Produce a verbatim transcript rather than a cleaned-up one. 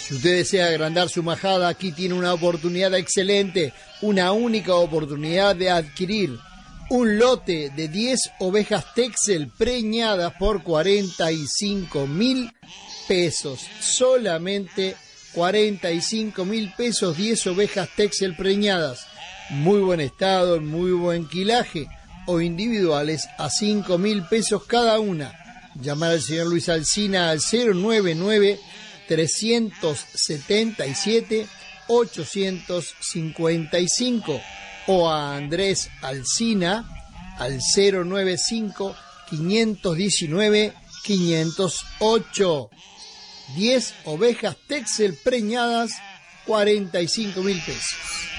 Si usted desea agrandar su majada, aquí tiene una oportunidad excelente, una única oportunidad de adquirir un lote de diez ovejas Texel preñadas por cuarenta y cinco mil pesos. Solamente cuarenta y cinco mil pesos, diez ovejas Texel preñadas. Muy buen estado, muy buen quilaje. O individuales a cinco mil pesos cada una. Llamar al señor Luis Alsina al cero nueve nueve, tres siete siete, ocho cinco cinco o a Andrés Alsina al cero nueve cinco, cinco uno nueve, cinco cero ocho. diez ovejas Texel preñadas, cuarenta y cinco mil pesos.